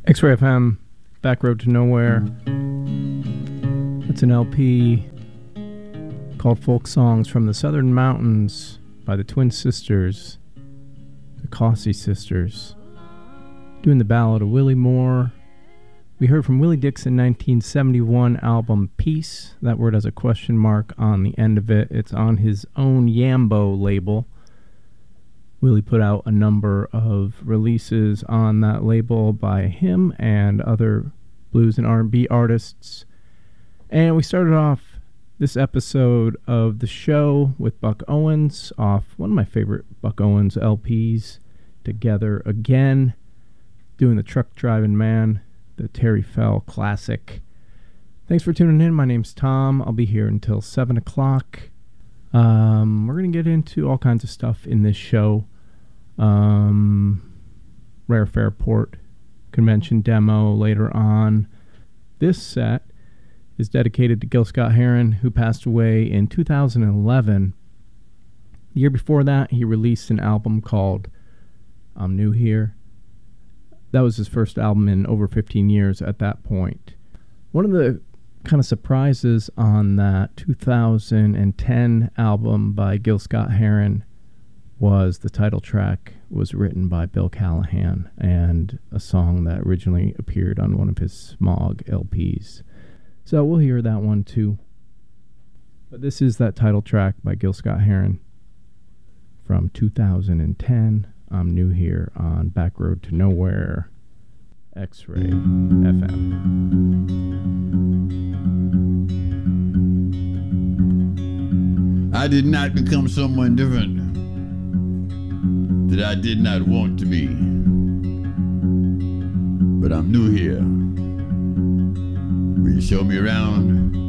X-Ray FM, Back Road to Nowhere. It's an LP called Folk Songs from the Southern Mountains by the Twin Sisters, the Cossey Sisters, doing the ballad of Willie Moore. We heard from Willie Dixon 1971 album Peace. That word has a question mark on the end of it. It's on his own Yambo label. Willie put out a number of releases on that label by him and other blues and R&B artists. And we started off this episode of the show with Buck Owens off one of my favorite Buck Owens LPs, Together Again, doing the Truck Driving Man, the Terry Fell classic. Thanks for tuning in. My name's Tom. I'll be here until 7 o'clock. We're going to get into all kinds of stuff in this show. Rare Fairport convention demo later on. This set is dedicated to Gil Scott-Heron, who passed away in 2011. The year before that, he released an album called I'm New Here. That was his first album in over 15 years at that point. One of the kind of surprises on that 2010 album by Gil Scott-Heron was the title track was written by Bill Callahan, and a song that originally appeared on one of his Smog LPs. So we'll hear that one too. But this is that title track by Gil Scott-Heron from 2010. I'm New Here on Back Road to Nowhere, X-Ray FM. I did not become someone different that I did not want to be, but I'm new here. Will you show me around?